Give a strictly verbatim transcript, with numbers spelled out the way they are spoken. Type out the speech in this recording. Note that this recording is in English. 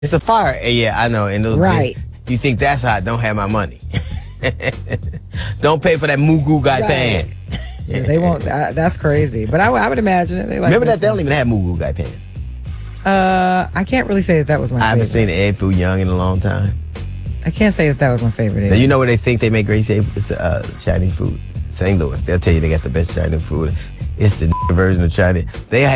It's a fire. Yeah, I know. And those Right. You think that's hot? Don't have my money. Don't pay for that Mugu guy Right. pan. Yeah, they won't. Uh, that's crazy. But I, w- I would imagine it. They like Remember this that? They don't one. even have Mugu guy pan. Uh, I can't really say that that was my I haven't favorite. seen an egg foo young in a long time. I can't say that that was my favorite. Now, Either. you know where they think they make great uh, Chinese food? Saint Louis. They'll tell you they got the best Chinese food. It's the version of Chinese. They